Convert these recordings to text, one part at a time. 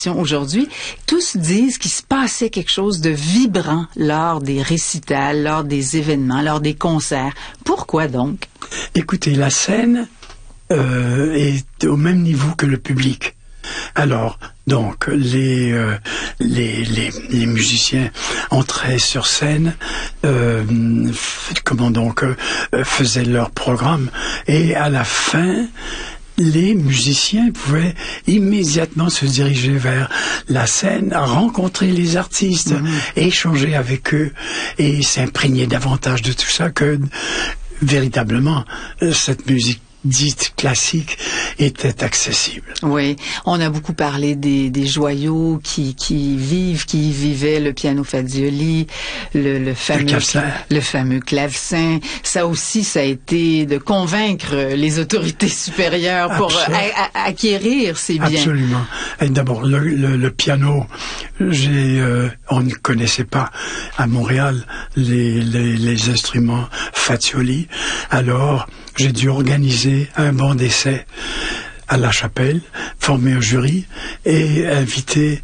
Aujourd'hui, tous disent qu'il se passait quelque chose de vibrant lors des récitals, lors des événements, lors des concerts. Pourquoi donc? Écoutez, la scène est au même niveau que le public. Alors, donc, les musiciens entraient sur scène, faisaient leur programme, et à la fin, les musiciens pouvaient immédiatement se diriger vers la scène, rencontrer les artistes, échanger avec eux et s'imprégner davantage de tout ça que véritablement cette musique dite classique était accessible. Oui, on a beaucoup parlé des joyaux qui vivaient le piano Fazioli, le fameux clavecin. Ça aussi, ça a été de convaincre les autorités supérieures pour acquérir ces biens. Absolument. Et d'abord, le piano, on ne connaissait pas à Montréal les instruments Fazioli. Alors, j'ai dû organiser un banc d'essai à La Chapelle, former un jury et inviter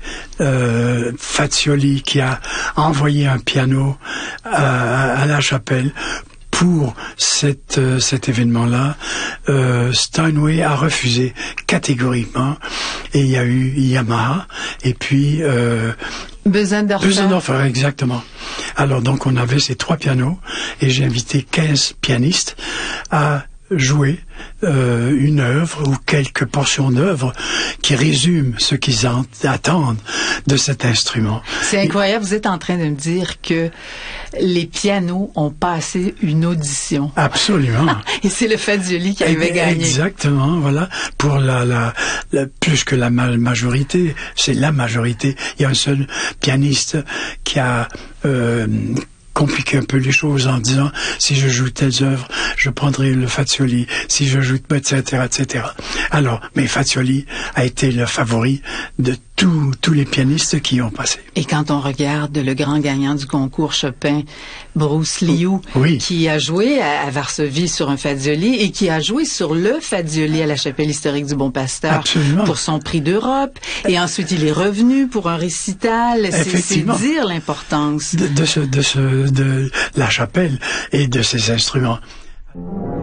Fazioli qui a envoyé un piano à La Chapelle pour cet événement-là. Steinway a refusé catégoriquement et il y a eu Yamaha et puis Bösendorfer, exactement. Alors donc on avait ces 3 pianos et j'ai invité 15 pianistes à jouer une œuvre ou quelques portions d'œuvre qui résument ce qu'ils attendent de cet instrument. C'est incroyable, vous êtes en train de me dire que les pianos ont passé une audition. Absolument. Et c'est le Fazioli qui avait gagné. Exactement, voilà. Pour plus que la majorité, c'est la majorité. Il y a un seul pianiste qui a compliquer un peu les choses en disant si je joue telles œuvres, je prendrai le Fazioli, si je joue etc. Alors, mais Fazioli a été le favori de tous les pianistes qui y ont passé. Et quand on regarde le grand gagnant du concours Chopin, Bruce Liu, qui a joué à Varsovie sur un Fazioli et qui a joué sur le Fazioli à la Chapelle historique du Bon Pasteur pour son prix d'Europe, et ensuite il est revenu pour un récital. C'est dire l'importance de La Chapelle et de ses instruments.